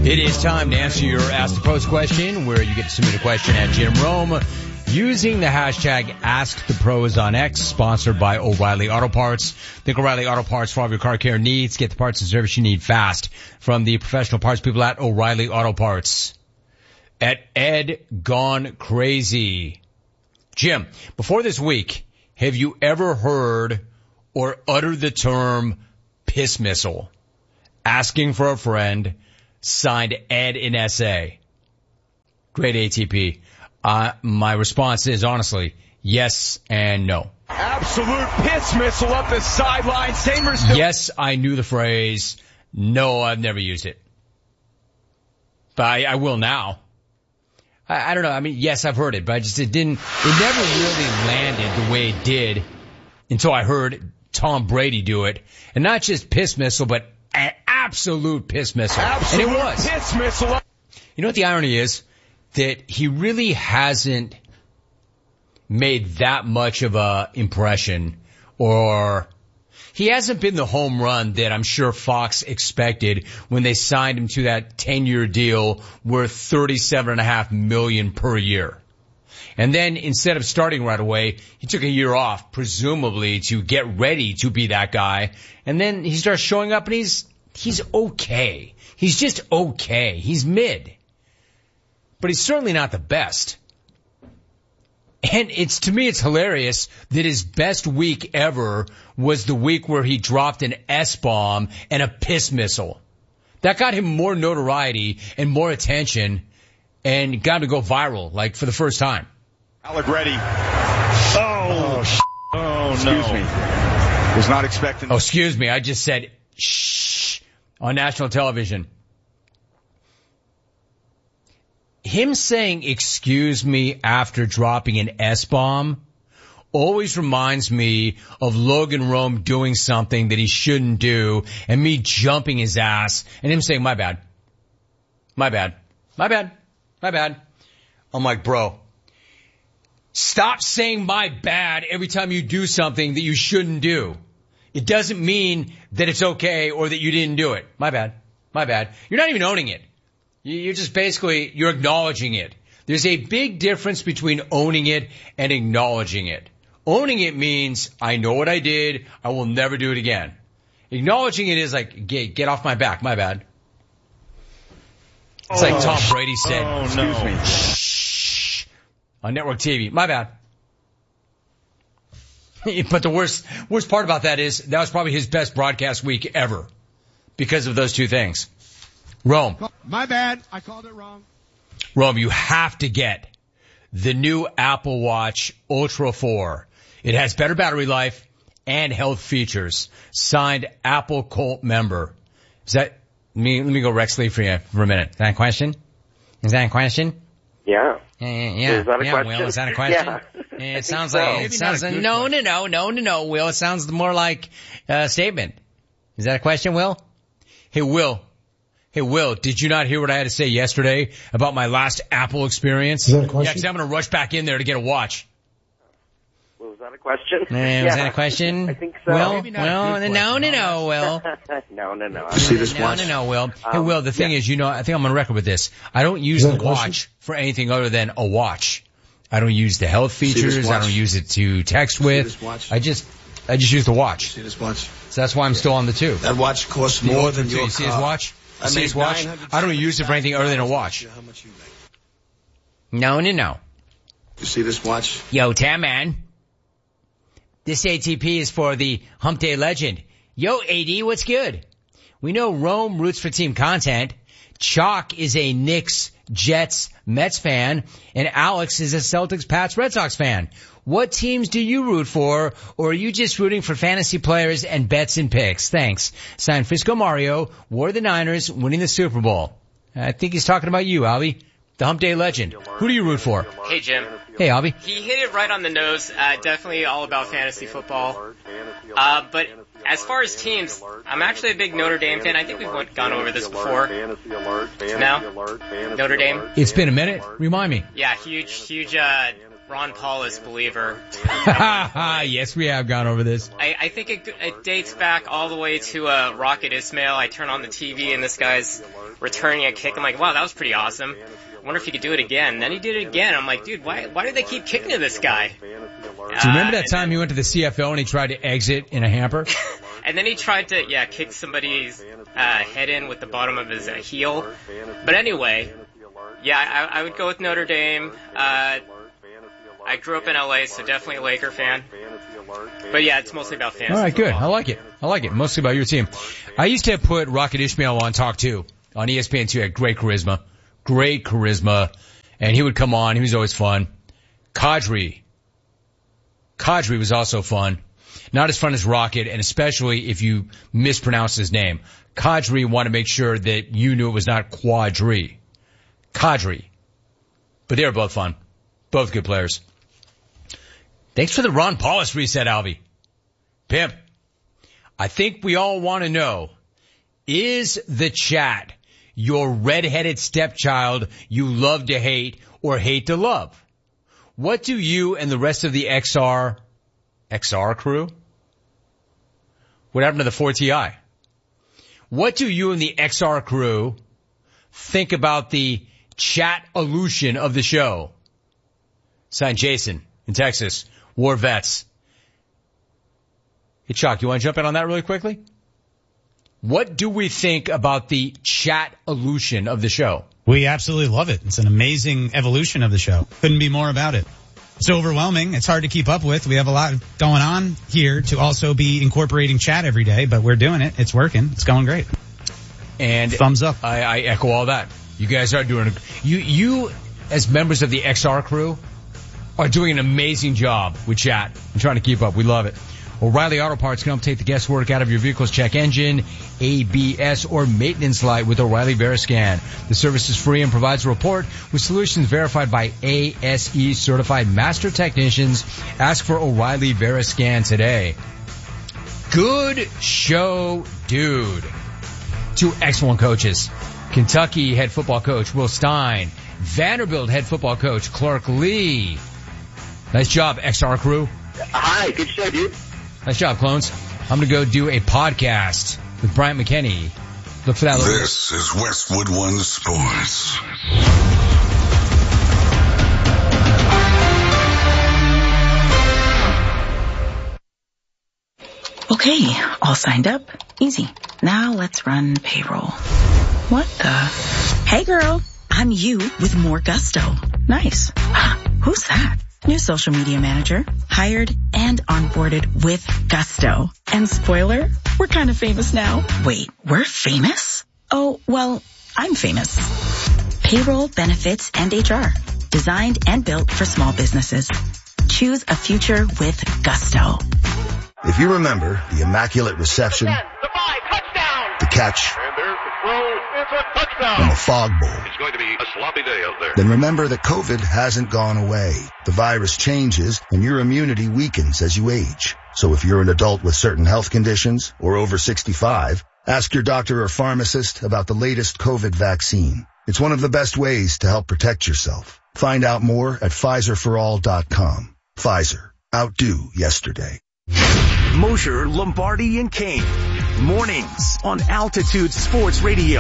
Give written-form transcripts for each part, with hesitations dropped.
It is time to answer your Ask the Pros question, where you get to submit a question at Jim Rome using the hashtag AskThePros on X, sponsored by O'Reilly Auto Parts. Think O'Reilly Auto Parts for all of your car care needs. Get the parts and service you need fast from the professional parts people at O'Reilly Auto Parts. At Ed Gone Crazy. Jim, before this week, have you ever heard or uttered the term piss missile? Asking for a friend. Signed Ed in SA. Great ATP. My response is honestly yes and no. Absolute piss missile up the sideline. Yes, I knew the phrase. No, I've never used it. But I will now. I don't know. I mean, yes, I've heard it, but it never really landed the way it did until I heard Tom Brady do it. And not just piss missile, but an absolute piss missile. Absolute and it was. Piss missile. You know what the irony is? That he really hasn't made that much of a impression, or he hasn't been the home run that I'm sure Fox expected when they signed him to that 10-year deal worth $37.5 million per year. And then instead of starting right away, he took a year off, presumably to get ready to be that guy. And then he starts showing up and he's okay. He's just okay. He's mid. But he's certainly not the best. And to me, it's hilarious that his best week ever was the week where he dropped an S-bomb and a piss missile. That got him more notoriety and more attention and got him to go viral, like for the first time. Allegretti. Oh, excuse me. Was not expecting. Oh, excuse me. I just said shh on national television. Him saying excuse me after dropping an S-bomb always reminds me of Logan Rome doing something that he shouldn't do and me jumping his ass and him saying, my bad. My bad. My bad. My bad. I'm like, bro, stop saying my bad every time you do something that you shouldn't do. It doesn't mean that it's okay or that you didn't do it. My bad. My bad. You're not even owning it. You're just you're acknowledging it. There's a big difference between owning it and acknowledging it. Owning it means I know what I did. I will never do it again. Acknowledging it is like, get off my back. My bad. It's like Tom Brady said. Excuse me. Shh. On network TV. My bad. But the worst part about that is that was probably his best broadcast week ever because of those two things. Rome. My bad. I called it wrong. Rome, you have to get the new Apple Watch Ultra 4. It has better battery life and health features. Signed Apple Cult member. Let me go Rex Lee for you for a minute. Is that a question? Yeah. Yeah. Is that a question? Will, is that a question? Yeah. It sounds so. like, no, Will. It sounds more like a statement. Is that a question, Will? Hey, Will, did you not hear what I had to say yesterday about my last Apple experience? Is that a question? Yeah, because I'm going to rush back in there to get a watch. Well, was that a question? Was that a question? I think so. Will? No, Will. No. See this watch? No, Will. Hey, Will, the thing is, I think I'm on record with this. I don't use the watch for anything other than a watch. I don't use the health features. I don't use it to text with. I just use the watch. See this watch? So that's why I'm still on the two. That watch costs more than your car. You see his watch? See his watch? I don't use it for anything other than a watch. How much you make? No. You see this watch? Yo, Tam Man. This ATP is for the Hump Day legend. Yo, AD, what's good? We know Rome roots for team content. Chalk is a Knicks, Jets, Mets fan, and Alex is a Celtics, Pats, Red Sox fan. What teams do you root for, or are you just rooting for fantasy players and bets and picks? Thanks. Signed Frisco Mario, wore the Niners, winning the Super Bowl. I think he's talking about you, Albie, the Hump Day legend. Who do you root for? Hey, Jim. Hey, Albie. He hit it right on the nose. Definitely all about fantasy football. But as far as teams, I'm actually a big Notre Dame fan. I think we've gone over this before. No? Notre Dame? It's been a minute. Remind me. Yeah, huge Ron Paulus believer. Yes, we have gone over this. I think it dates back all the way to Rocket Ismail. I turn on the TV and this guy's returning a kick. I'm like, wow, that was pretty awesome. I wonder if he could do it again. And then he did it again. I'm like, dude, why do they keep kicking to this guy? Do you remember that time he went to the CFL and he tried to exit in a hamper? And then he tried to, kick somebody's head in with the bottom of his heel. But anyway, I would go with Notre Dame. I grew up in LA, so definitely a Laker fan. But yeah, it's mostly about fantasy. All right, good. football. I like it. Mostly about your team. I used to put Rocket Ismail on Talk 2 on ESPN2. He had great charisma. And he would come on. He was always fun. Kadri was also fun. Not as fun as Rocket, and especially if you mispronounce his name. Kadri wanted to make sure that you knew it was not Quadri. Kadri. But they were both fun. Both good players. Thanks for the Ron Paulus reset, Alvy. Pimp. I think we all want to know, is the chat your redheaded stepchild you love to hate or hate to love? What do you and the rest of the XR crew? What happened to the 4TI? What do you and the XR crew think about the chat-olution of the show? Signed Jason in Texas. War Vets. Hey, Chuck, you want to jump in on that really quickly? What do we think about the chat-olution of the show? We absolutely love it. It's an amazing evolution of the show. Couldn't be more about it. It's overwhelming. It's hard to keep up with. We have a lot going on here to also be incorporating chat every day, but we're doing it. It's working. It's going great. And thumbs up. I echo all that. You guys are doing you as members of the XR crew are doing an amazing job with chat and trying to keep up. We love it. O'Reilly Auto Parts can help take the guesswork out of your vehicle's check engine, ABS, or maintenance light with O'Reilly Veriscan. The service is free and provides a report with solutions verified by ASE certified master technicians. Ask for O'Reilly Veriscan today. Good show, dude. Two excellent coaches. Kentucky head football coach Will Stein. Vanderbilt head football coach Clark Lee. Nice job, XR crew. Hi, good show, dude. Nice job, clones. I'm going to go do a podcast with Bryant McKinney. Look for that. This is Westwood One Sports. Okay, all signed up. Easy. Now let's run payroll. What the? Hey girl, I'm you with more gusto. Nice. Who's that? New social media manager, hired and onboarded with gusto. And spoiler, we're kind of famous now. Wait, we're famous? Oh, well, I'm famous. Payroll, benefits, and HR. Designed and built for small businesses. Choose a future with gusto. If you remember the immaculate reception, the catch, and the fog bowl, It's going to be a sloppy day out there. then remember that COVID hasn't gone away. The virus changes and your immunity weakens as you age. So if you're an adult with certain health conditions or over 65, ask your doctor or pharmacist about the latest COVID vaccine. It's one of the best ways to help protect yourself. Find out more at PfizerForAll.com. Pfizer. Outdo yesterday. Mosher, Lombardi, and Kane. Mornings on Altitude Sports Radio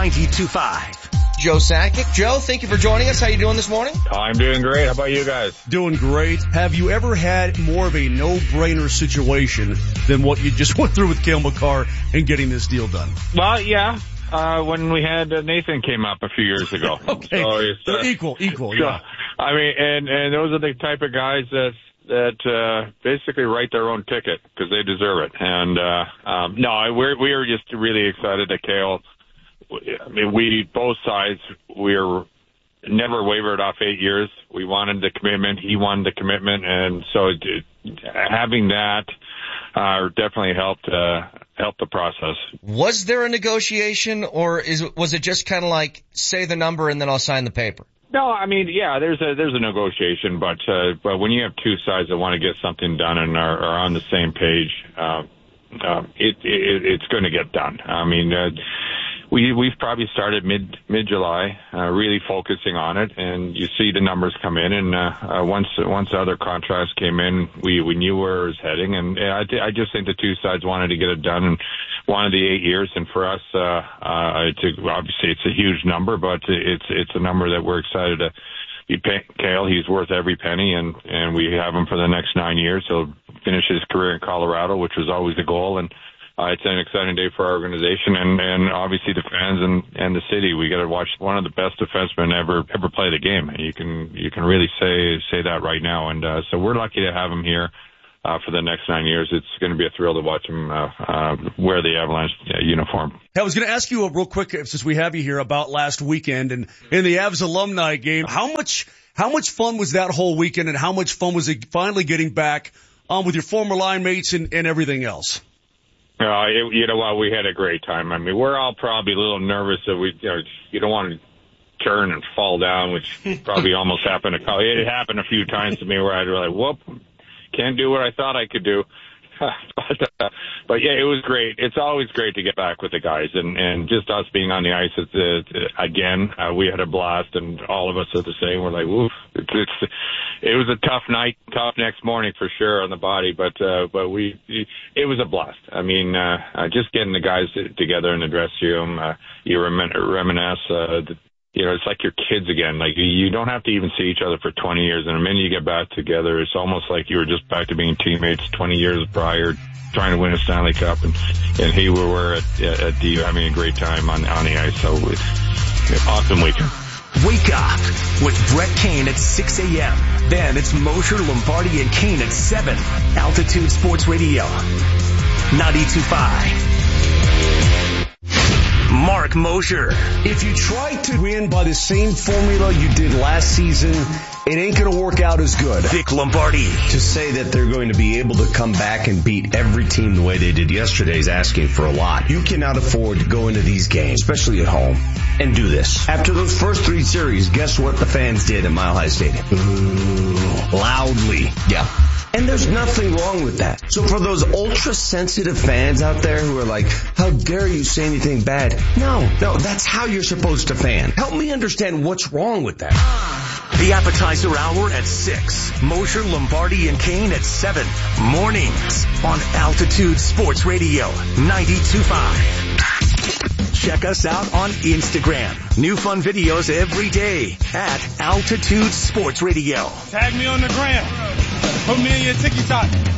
92.5. Joe Sakic. Joe, thank you for joining us. How you doing this morning? I'm doing great. How about you guys? Doing great. Have you ever had more of a no-brainer situation than what you just went through with Cale Makar and getting this deal done? Well, yeah. When we had Nathan came up a few years ago. Okay. So it's, equal, so, yeah. I mean, and those are the type of guys that basically write their own ticket because they deserve it. And no, we are just really excited that Cale. I mean, both sides, we're never wavered off 8 years. We wanted the commitment. He wanted the commitment. And so having that definitely helped the process. Was there a negotiation, or was it just kind of like, say the number and then I'll sign the paper? No, I mean, yeah, there's a negotiation, but when you have two sides that want to get something done and are on the same page, it's going to get done. I mean, we've probably started mid-July, really focusing on it, and you see the numbers come in, and once other contracts came in, we knew where it was heading, and I just think the two sides wanted to get it done in one of the 8 years, and for us, obviously it's a huge number, but it's a number that we're excited to be paying Cale. He's worth every penny, and we have him for the next 9 years. He'll finish his career in Colorado, which was always the goal, and it's an exciting day for our organization and obviously the fans and the city. We got to watch one of the best defensemen ever play the game. You can really say that right now. And so we're lucky to have him here for the next 9 years. It's going to be a thrill to watch him wear the Avalanche uniform. I was going to ask you real quick, since we have you here, about last weekend and in the Avs alumni game. How much fun was that whole weekend, and how much fun was it finally getting back with your former line mates and everything else? You know what? We had a great time. I mean, we're all probably a little nervous that you don't want to turn and fall down, which probably almost happened. It happened a few times to me where I'd be like, whoop, can't do what I thought I could do. But yeah, it was great. It's always great to get back with the guys, and just us being on the ice again. We had a blast, and all of us are the same. We're like, woof. It was a tough night, tough next morning for sure on the body, but it was a blast. I mean, just getting the guys together in the dressing room, you reminisce. It's like your kids again. Like, you don't have to even see each other for 20 years. And the minute you get back together, it's almost like you were just back to being teammates 20 years prior, trying to win a Stanley Cup. And here we were at DU having a great time on the ice. So it's awesome weekend. Wake up with Brett Kane at 6 a.m. Then it's Mosher, Lombardi, and Kane at 7. Altitude Sports Radio, 92.5. Mark Mosher. If you try to win by the same formula you did last season, it ain't going to work out as good. Vic Lombardi. To say that they're going to be able to come back and beat every team the way they did yesterday is asking for a lot. You cannot afford to go into these games, especially at home, and do this. After those first 3 series, guess what the fans did at Mile High Stadium? Boo. Loudly. Yeah. And there's nothing wrong with that. So for those ultra-sensitive fans out there who are like, how dare you say anything bad? No, that's how you're supposed to fan. Help me understand what's wrong with that. The appetizer hour at 6. Mosher, Lombardi, and Kane at 7. Mornings on Altitude Sports Radio, 92.5. Check us out on Instagram. New fun videos every day at Altitude Sports Radio. Tag me on the gram. Put me in your TikTok.